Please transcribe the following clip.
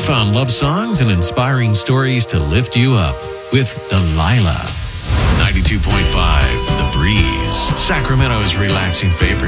found love songs and inspiring stories to lift you up with Delilah. 92.5 The Breeze, Sacramento's relaxing favorite.